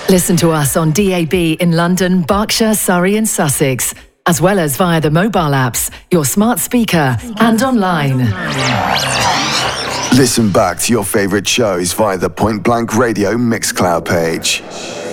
Listen to us on DAB in London, Berkshire, Surrey and Sussex, as well as via the mobile apps, your smart speaker and online. Listen back to your favourite shows via the Point Blank Radio Mixcloud page.